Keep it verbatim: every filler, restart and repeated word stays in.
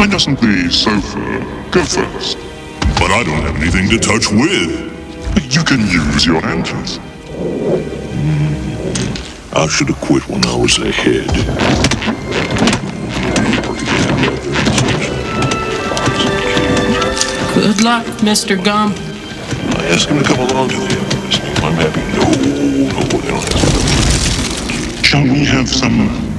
Find us on the sofa. Go first. But I don't have anything to touch with. You can use your hands. I should have quit when I was ahead. Good luck, Mister Gump. I asked him to come along to the Everest. I'm happy. No, no, they don't have to. Shall we have some